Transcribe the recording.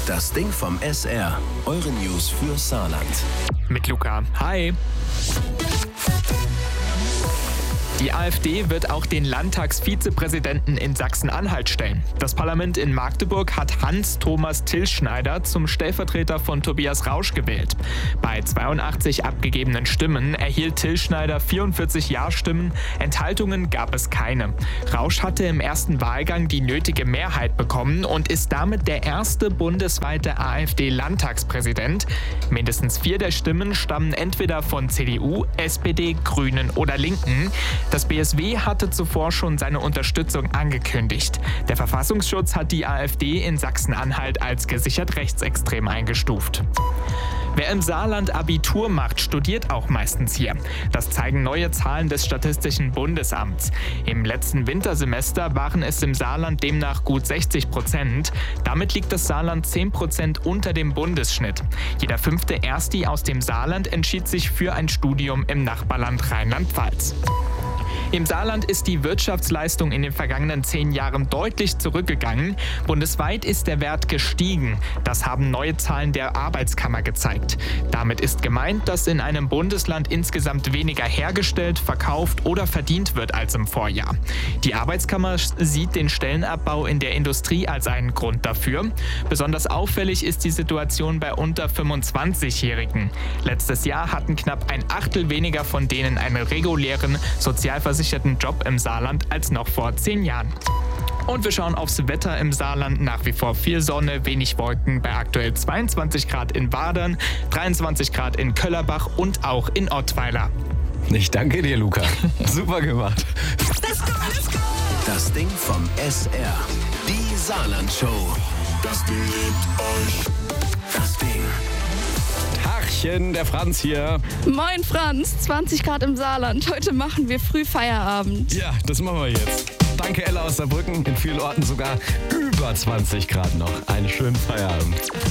Das Ding vom SR. Eure News für Saarland. Mit Luca. Hi. Die AfD wird auch den Landtagsvizepräsidenten in Sachsen-Anhalt stellen. Das Parlament in Magdeburg hat Hans-Thomas Tilschneider zum Stellvertreter von Tobias Rausch gewählt. Bei 82 abgegebenen Stimmen erhielt Tilschneider 44 Ja-Stimmen, Enthaltungen gab es keine. Rausch hatte im ersten Wahlgang die nötige Mehrheit bekommen und ist damit der erste bundesweite AfD-Landtagspräsident. Mindestens 4 der Stimmen stammen entweder von CDU, SPD, Grünen oder Linken. Das BSW hatte zuvor schon seine Unterstützung angekündigt. Der Verfassungsschutz hat die AfD in Sachsen-Anhalt als gesichert rechtsextrem eingestuft. Wer im Saarland Abitur macht, studiert auch meistens hier. Das zeigen neue Zahlen des Statistischen Bundesamts. Im letzten Wintersemester waren es im Saarland demnach gut 60%. Damit liegt das Saarland 10% unter dem Bundesschnitt. Jeder 5. Ersti aus dem Saarland entschied sich für ein Studium im Nachbarland Rheinland-Pfalz. Im Saarland ist die Wirtschaftsleistung in den vergangenen 10 Jahren deutlich zurückgegangen. Bundesweit ist der Wert gestiegen. Das haben neue Zahlen der Arbeitskammer gezeigt. Damit ist gemeint, dass in einem Bundesland insgesamt weniger hergestellt, verkauft oder verdient wird als im Vorjahr. Die Arbeitskammer sieht den Stellenabbau in der Industrie als einen Grund dafür. Besonders auffällig ist die Situation bei unter 25-Jährigen. Letztes Jahr hatten knapp ein Achtel weniger von denen einen regulären sozialversicherten Job im Saarland als noch vor 10 Jahren. Und wir schauen aufs Wetter im Saarland. Nach wie vor viel Sonne, wenig Wolken bei aktuell 22 Grad in Wadern, 23 Grad in Köllerbach und auch in Ottweiler. Ich danke dir, Luca. Super gemacht. Das Ding vom SR. Die Saarland-Show. Das Ding liebt euch. Das Ding. Tachchen, der Franz hier. Moin Franz, 20 Grad im Saarland. Heute machen wir früh Feierabend. Ja, das machen wir jetzt. Danke, Ella aus Saarbrücken. In vielen Orten sogar über 20 Grad noch. Einen schönen Feierabend.